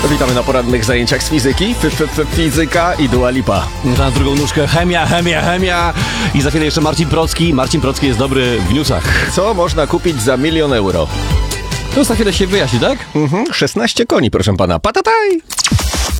Witamy na porannych zajęciach z fizyki. Fizyka i Dua Lipa. Na drugą nóżkę chemia. I za chwilę jeszcze Marcin Procki. Marcin Procki jest dobry w newsach. Co można kupić za 1 000 000 euro? To za chwilę się wyjaśni, tak? 16 koni, proszę pana. Patataj!